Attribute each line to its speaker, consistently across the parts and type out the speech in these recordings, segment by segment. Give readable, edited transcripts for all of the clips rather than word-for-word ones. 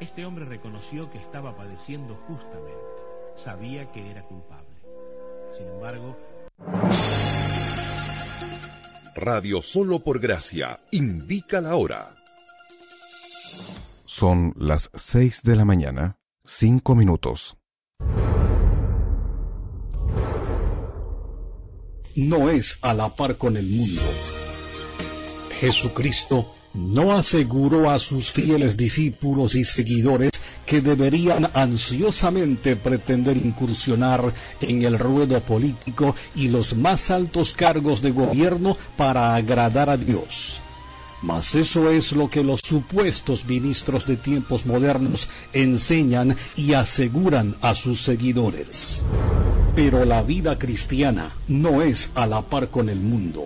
Speaker 1: Este hombre reconoció que estaba padeciendo justamente. Sabía que era culpable. Sin embargo,
Speaker 2: Radio Solo por Gracia indica la hora.
Speaker 3: Son las 6 de la mañana, 5 minutos.
Speaker 4: No es a la par con el mundo. Jesucristo no aseguró a sus fieles discípulos y seguidores que deberían ansiosamente pretender incursionar en el ruedo político y los más altos cargos de gobierno para agradar a Dios. Mas eso es lo que los supuestos ministros de tiempos modernos enseñan y aseguran a sus seguidores. Pero la vida cristiana no es a la par con el mundo.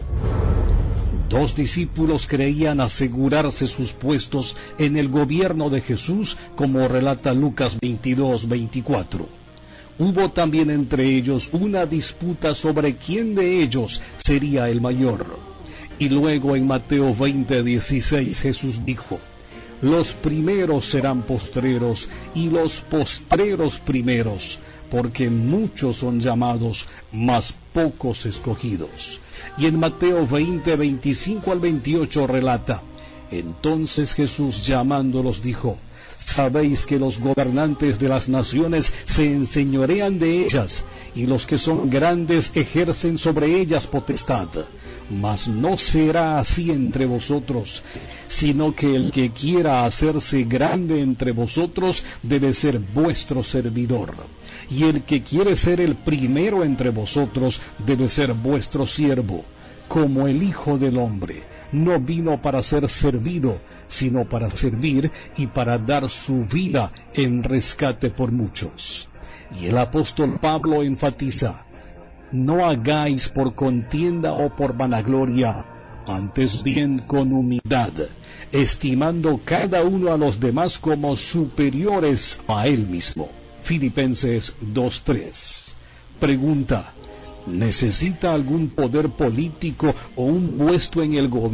Speaker 4: 2 discípulos creían asegurarse sus puestos en el gobierno de Jesús, como relata Lucas 22:24. Hubo también entre ellos una disputa sobre quién de ellos sería el mayor. Y luego en Mateo 20:16 Jesús dijo: los primeros serán postreros y los postreros primeros, porque muchos son llamados, mas pocos escogidos. Y en Mateo 20:25 al 28 relata: entonces Jesús llamándolos dijo: sabéis que los gobernantes de las naciones se enseñorean de ellas, y los que son grandes ejercen sobre ellas potestad. Mas no será así entre vosotros, sino que el que quiera hacerse grande entre vosotros debe ser vuestro servidor, y el que quiere ser el primero entre vosotros debe ser vuestro siervo, como el Hijo del Hombre no vino para ser servido, sino para servir y para dar su vida en rescate por muchos. Y el apóstol Pablo enfatiza: no hagáis por contienda o por vanagloria, antes bien con humildad, estimando cada uno a los demás como superiores a él mismo. Filipenses 2:3. Pregunta: ¿necesita algún poder político o un puesto en el gobierno